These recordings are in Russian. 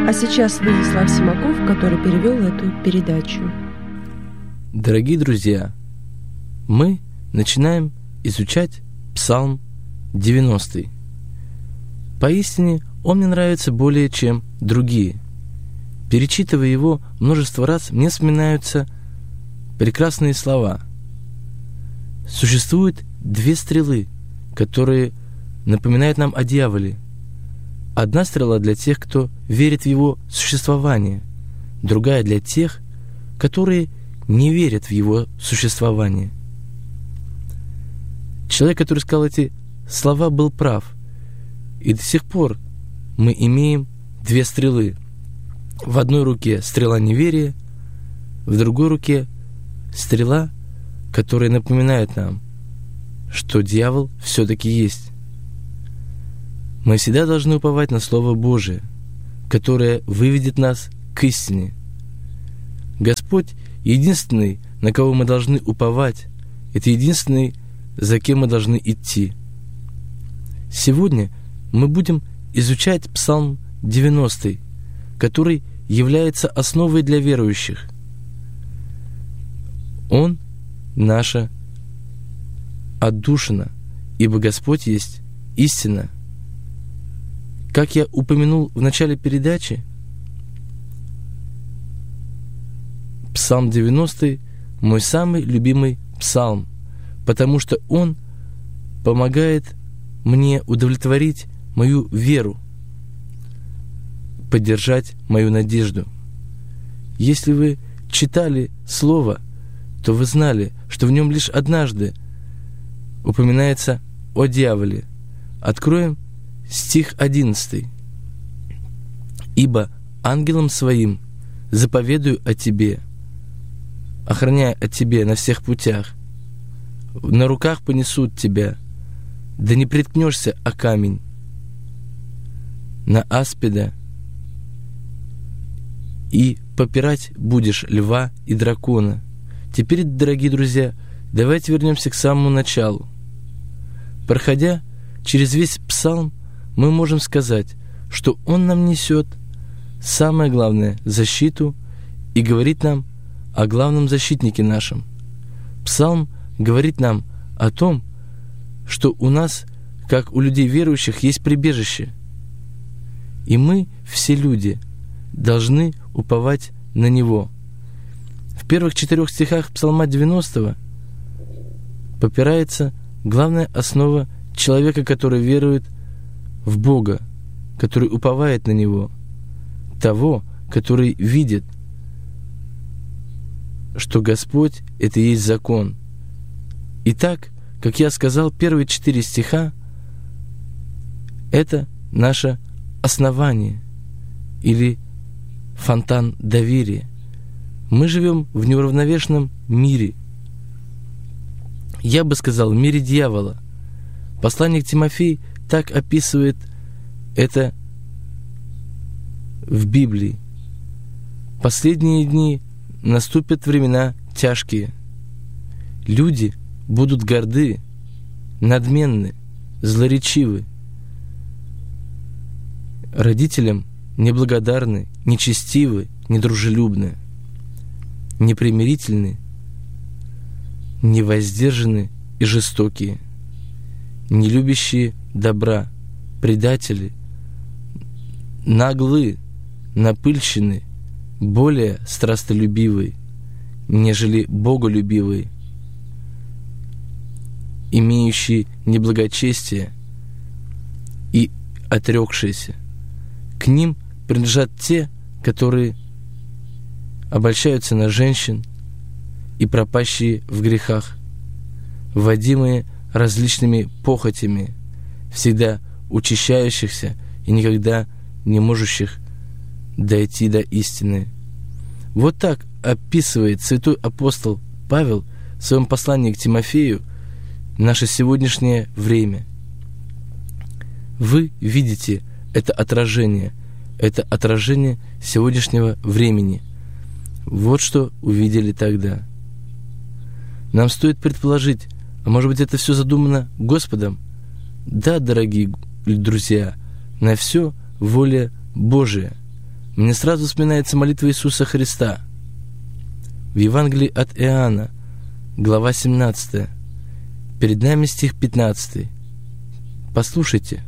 А сейчас Владислав Симаков, который перевел эту передачу. Дорогие друзья, мы начинаем изучать Псалм 90. Поистине, он мне нравится более, чем другие. Перечитывая его множество раз, мне вспоминаются прекрасные слова. Существует две стрелы, которые напоминают нам о дьяволе. Одна стрела для тех, кто верит в его существование, другая для тех, которые не верят в его существование. Человек, который сказал эти слова, был прав. И до сих пор мы имеем две стрелы. В одной руке стрела неверия, в другой руке стрела, которая напоминает нам, что дьявол все-таки есть. Мы всегда должны уповать на Слово Божие, которое выведет нас к истине. Господь единственный, на кого мы должны уповать, это единственный, за кем мы должны идти. Сегодня мы будем изучать Псалм 90, который является основой для верующих. Он наша отдушина, ибо Господь есть истина. Как я упомянул в начале передачи, Псалм 90 – мой самый любимый псалм, потому что он помогает мне удовлетворить мою веру, поддержать мою надежду. Если вы читали Слово, то вы знали, что в нем лишь однажды упоминается о дьяволе. Откроем стих 11. «Ибо ангелом своим заповедую о тебе, охраняя от тебе на всех путях, на руках понесут тебя, да не приткнешься о камень, на аспида, и попирать будешь льва и дракона». Теперь, дорогие друзья, давайте вернемся к самому началу. Проходя через весь псалм, мы можем сказать, что он нам несет самое главное – защиту, и говорит нам о главном защитнике нашем. Псалм говорит нам о том, что у нас, как у людей верующих, есть прибежище. И мы, все люди, должны уповать на него. В первых 4 стихах Псалма 90 попирается главная основа человека, который верует в Бога, который уповает на Него, того, который видит, что Господь — это и есть закон. Итак, как я сказал, первые 4 стиха — это наше основание или фонтан доверия. Мы живем в неуравновешенном мире. Я бы сказал, в мире дьявола. Посланник Тимофей так описывает это в Библии. Последние дни наступят времена тяжкие. Люди будут горды, надменны, злоречивы, родителям неблагодарны, нечестивы, недружелюбны, непримирительны, невоздержаны и жестокие, не любящие добра, предатели, наглы, напыльщины, более страстолюбивые, нежели боголюбивые, имеющие неблагочестие и отрекшиеся. К ним принадлежат те, которые обольщаются на женщин и пропащие в грехах, вводимые различными похотями, всегда учащающихся и никогда не можущих дойти до истины. Вот так описывает святой апостол Павел в своем послании к Тимофею наше сегодняшнее время. Вы видите это отражение сегодняшнего времени. Вот что увидели тогда. Нам стоит предположить, а может быть, это все задумано Господом? Да, дорогие друзья, на все воля Божия. мне сразу вспоминается молитва Иисуса Христа. В Евангелии от Иоанна, глава 17, перед нами стих 15. Послушайте.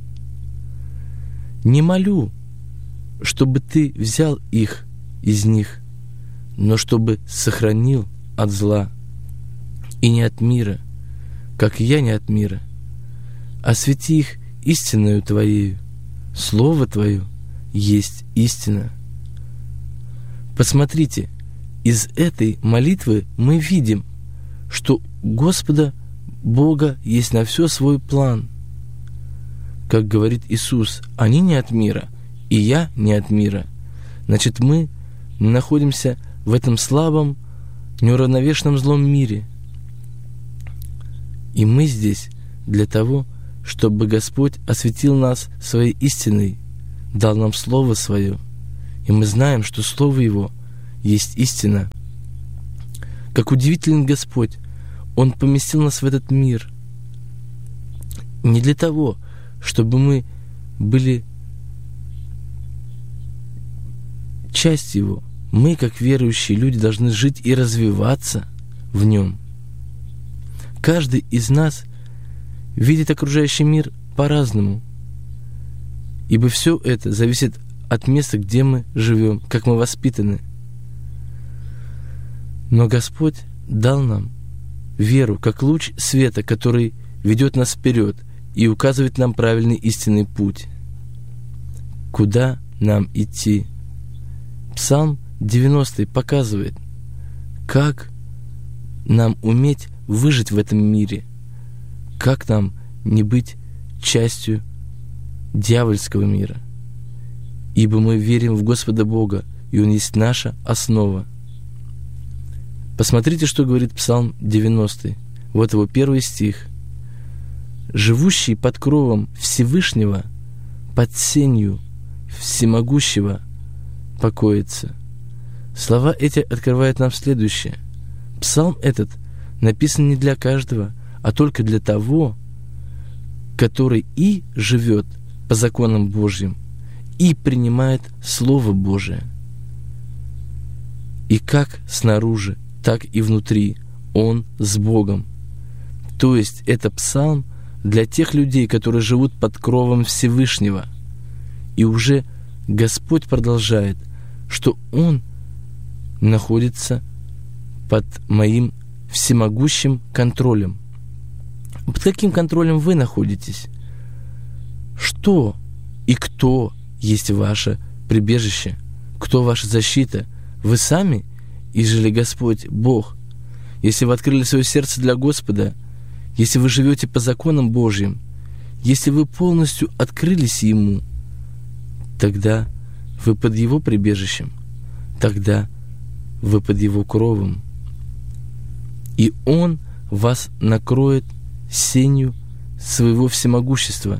«Не молю, чтобы ты взял их из них, но чтобы сохранил от зла, и не от мира, как и я не от мира. Освети их истинною Твоею, Слово Твое есть истина». Посмотрите, из этой молитвы мы видим, что у Господа Бога есть на все свой план. Как говорит Иисус, они не от мира, и я не от мира. Значит, мы находимся в этом слабом, неуравновешенном злом мире. И мы здесь для того, чтобы Господь осветил нас своей истиной, дал нам Слово Свое. И мы знаем, что Слово Его есть истина. Как удивителен Господь, Он поместил нас в этот мир не для того, чтобы мы были частью Его. Мы, как верующие люди, должны жить и развиваться в Нем. Каждый из нас видит окружающий мир по-разному, ибо все это зависит от места, где мы живем, как мы воспитаны. Но Господь дал нам веру, как луч света, который ведет нас вперед и указывает нам правильный истинный путь. Куда нам идти? Псалм 90 показывает, как нам уметь выжить в этом мире, как нам не быть частью дьявольского мира. Ибо мы верим в Господа Бога, и Он есть наша основа. Посмотрите, что говорит Псалм 90. Вот его первый стих. «Живущий под кровом Всевышнего, под сенью Всемогущего покоится». Слова эти открывают нам следующее. Псалм этот написан не для каждого, а только для того, который и живет по законам Божьим, и принимает Слово Божие. И как снаружи, так и внутри он с Богом. То есть это псалм для тех людей, которые живут под кровом Всевышнего. И уже Господь продолжает, что Он находится под моим всемогущим контролем. Под каким контролем вы находитесь? Что и кто есть ваше прибежище? Кто ваша защита? Вы сами? Или Господь Бог? Если вы открыли свое сердце для Господа, если вы живете по законам Божьим, если вы полностью открылись Ему, тогда вы под Его прибежищем, тогда вы под Его кровом. И Он вас накроет сенью своего всемогущества,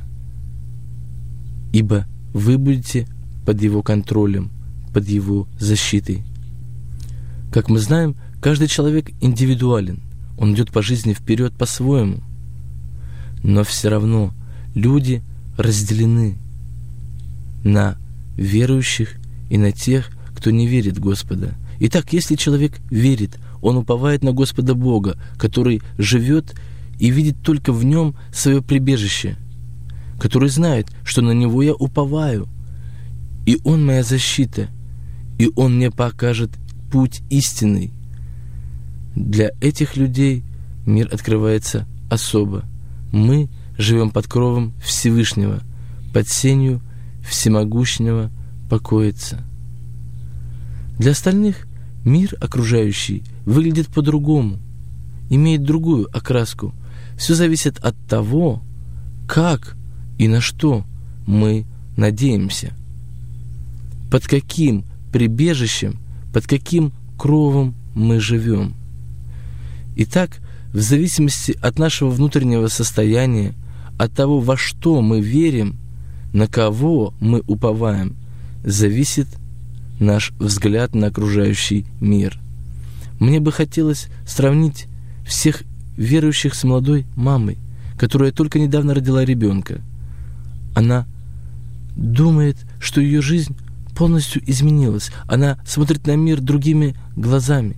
ибо вы будете под Его контролем, под Его защитой. Как мы знаем, каждый человек индивидуален, он идет по жизни вперед по-своему, но все равно люди разделены на верующих и на тех, кто не верит в Господа. Итак, если человек верит, он уповает на Господа Бога, который живет и видит только в Нем свое прибежище, который знает, что на Него я уповаю, и Он моя защита, и Он мне покажет путь истинный. Для этих людей мир открывается особо. Мы живем под кровом Всевышнего, под сенью Всемогущего покоится. Для остальных мир окружающий выглядит по-другому, имеет другую окраску. Все зависит от того, как и на что мы надеемся, под каким прибежищем, под каким кровом мы живем. Итак, в зависимости от нашего внутреннего состояния, от того, во что мы верим, на кого мы уповаем, зависит наш взгляд на окружающий мир. Мне бы хотелось сравнить всех верующих с молодой мамой, которая только недавно родила ребенка. Она думает, что ее жизнь полностью изменилась. Она смотрит на мир другими глазами.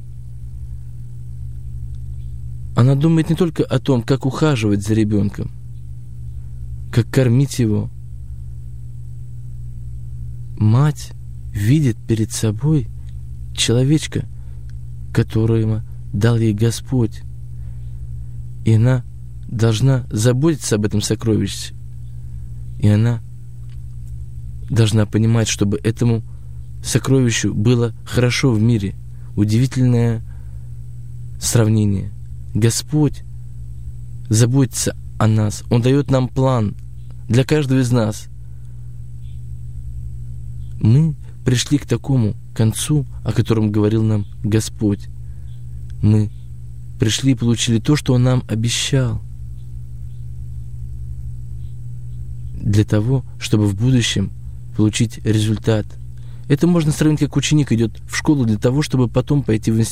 Она думает не только о том, как ухаживать за ребенком, как кормить его. Мать видит перед собой человечка, которого дал ей Господь. И она должна заботиться об этом сокровище. И она должна понимать, чтобы этому сокровищу было хорошо в мире. Удивительное сравнение. Господь заботится о нас. Он дает нам план для каждого из нас. Мы пришли к такому концу, о котором говорил нам Господь. Мы пришли и получили то, что Он нам обещал. Для того, чтобы в будущем получить результат. Это можно сравнить, как ученик идет в школу для того, чтобы потом пойти в институт.